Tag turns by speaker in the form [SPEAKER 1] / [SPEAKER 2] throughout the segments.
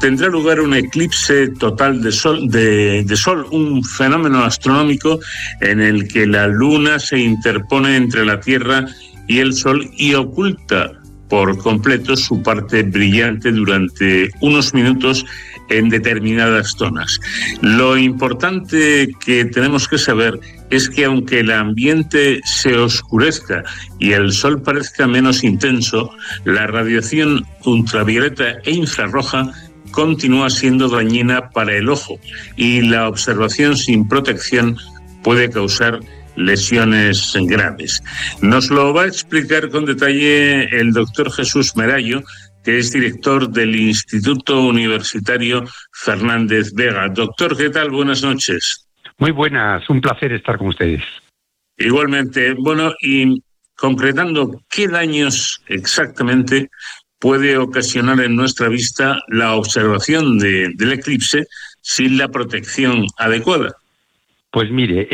[SPEAKER 1] tendrá lugar un eclipse total de Sol, un fenómeno astronómico en el que la Luna se interpone entre la Tierra y el Sol y oculta por completo su parte brillante durante unos minutos en determinadas zonas. Lo importante que tenemos que saber es que aunque el ambiente se oscurezca y el Sol parezca menos intenso, la radiación ultravioleta e infrarroja continúa siendo dañina para el ojo y la observación sin protección puede causar lesiones graves. Nos lo va a explicar con detalle el doctor Jesús Merayo, que es director del Instituto Universitario Fernández Vega. Doctor, ¿qué tal? Buenas noches.
[SPEAKER 2] Muy buenas, un placer estar con ustedes.
[SPEAKER 1] Igualmente. Bueno, y concretando, ¿qué daños exactamente puede ocasionar en nuestra vista la observación del eclipse sin la protección adecuada?
[SPEAKER 2] Pues mire,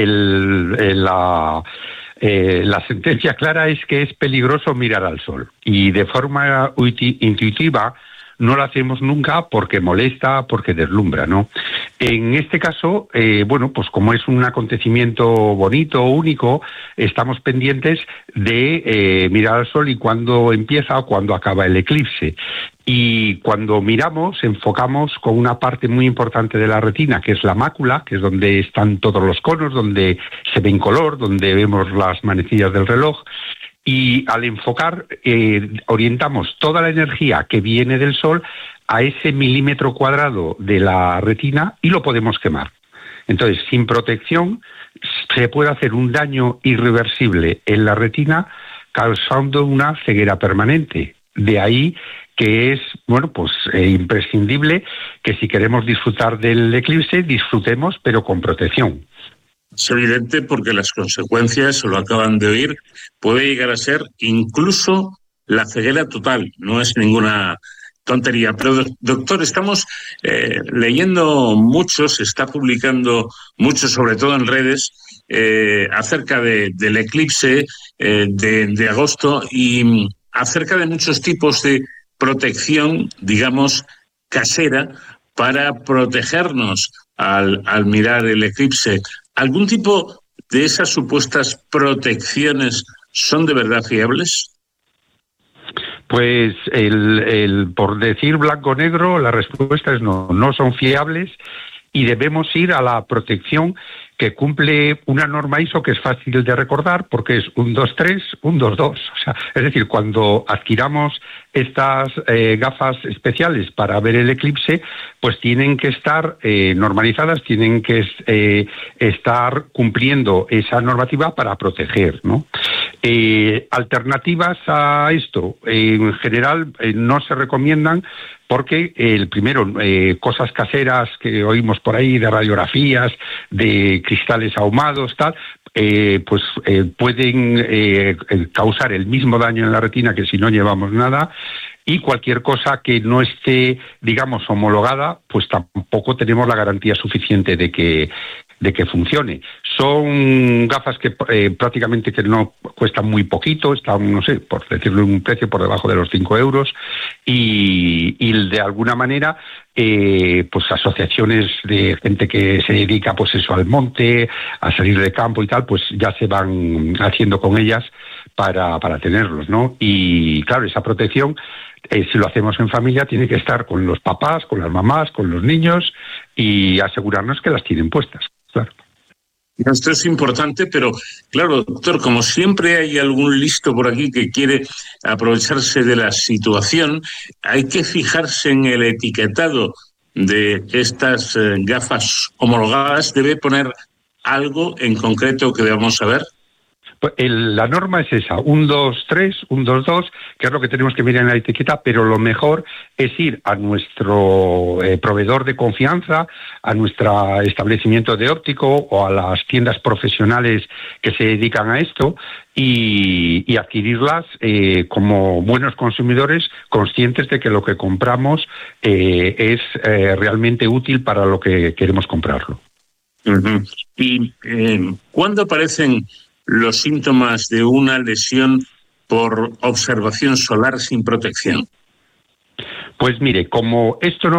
[SPEAKER 2] la sentencia clara es que es peligroso mirar al sol y de forma intuitiva no lo hacemos nunca porque molesta, porque deslumbra, ¿no? En este caso, pues como es un acontecimiento bonito, único, estamos pendientes de mirar al sol y cuándo empieza o cuándo acaba el eclipse. Y cuando miramos, enfocamos con una parte muy importante de la retina, que es la mácula, que es donde están todos los conos, donde se ve en color, donde vemos las manecillas del reloj. Y al enfocar, orientamos toda la energía que viene del sol a ese milímetro cuadrado de la retina y lo podemos quemar. Entonces, sin protección, se puede hacer un daño irreversible en la retina, causando una ceguera permanente. De ahí que es, imprescindible que si queremos disfrutar del eclipse, disfrutemos, pero con protección.
[SPEAKER 1] Es evidente porque las consecuencias, se lo acaban de oír, puede llegar a ser incluso la ceguera total. No es ninguna tontería. Pero, doctor, estamos leyendo mucho, se está publicando mucho, sobre todo en redes, acerca del eclipse de agosto y acerca de muchos tipos de protección, digamos, casera, para protegernos al mirar el eclipse. ¿Algún tipo de esas supuestas protecciones son de verdad fiables?
[SPEAKER 2] Pues por decir blanco-negro, la respuesta es no, no son fiables y debemos ir a la protección que cumple una norma ISO que es fácil de recordar porque es 123, 122. O sea, es decir, cuando adquiramos estas gafas especiales para ver el eclipse, pues tienen que estar normalizadas, tienen que estar cumpliendo esa normativa para proteger, ¿no? Alternativas a esto, en general, no se recomiendan porque cosas caseras que oímos por ahí de radiografías, de cristales ahumados, tal, pueden causar el mismo daño en la retina que si no llevamos nada, y cualquier cosa que no esté, digamos, homologada, pues tampoco tenemos la garantía suficiente de que funcione. Son gafas que prácticamente que no cuestan muy poquito, están, no sé, por decirlo, un precio por debajo de los 5 euros y de alguna manera pues asociaciones de gente que se dedica pues eso al monte, a salir de campo y tal, pues ya se van haciendo con ellas para tenerlos, ¿no? Y claro, esa protección, si lo hacemos en familia, tiene que estar con los papás, con las mamás, con los niños y asegurarnos que las tienen puestas. Claro.
[SPEAKER 1] Esto es importante, pero claro, doctor, como siempre hay algún listo por aquí que quiere aprovecharse de la situación, hay que fijarse en el etiquetado de estas gafas homologadas. ¿Debe poner algo en concreto que debamos saber?
[SPEAKER 2] Pues la norma es esa, 123, 122, que es lo que tenemos que mirar en la etiqueta, pero lo mejor es ir a nuestro proveedor de confianza, a nuestro establecimiento de óptico o a las tiendas profesionales que se dedican a esto y adquirirlas como buenos consumidores, conscientes de que lo que compramos es realmente útil para lo que queremos comprarlo.
[SPEAKER 1] Uh-huh. ¿Y cuándo aparecen los síntomas de una lesión por observación solar sin protección?
[SPEAKER 2] Pues mire, como esto no